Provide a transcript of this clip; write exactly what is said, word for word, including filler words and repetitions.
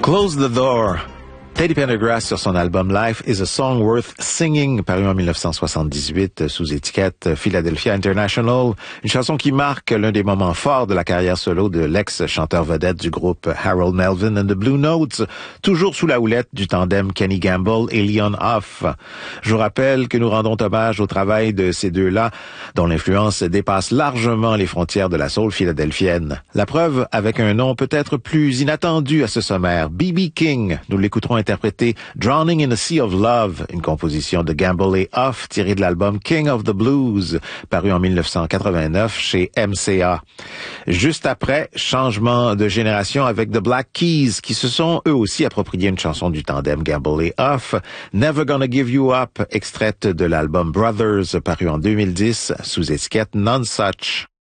Close the Door. Teddy Pendergrass sur son album Life is a Song Worth Singing, paru en dix-neuf cent soixante-dix-huit sous étiquette Philadelphia International. Une chanson qui marque l'un des moments forts de la carrière solo de l'ex-chanteur vedette du groupe Harold Melvin and the Blue Notes, toujours sous la houlette du tandem Kenny Gamble et Leon Huff. Je vous rappelle que nous rendons hommage au travail de ces deux-là, dont l'influence dépasse largement les frontières de la soul philadelphienne. La preuve avec un nom peut-être plus inattendu à ce sommaire, B B King. Nous l'écouterons interprété Drowning in a Sea of Love, une composition de Gamble et Huff tirée de l'album King of the Blues, paru en dix-neuf cent quatre-vingt-neuf chez M C A. Juste après, changement de génération avec The Black Keys, qui se sont eux aussi appropriés une chanson du tandem Gamble et Huff, Never Gonna Give You Up, extraite de l'album Brothers, paru en deux mille dix sous étiquette None Such.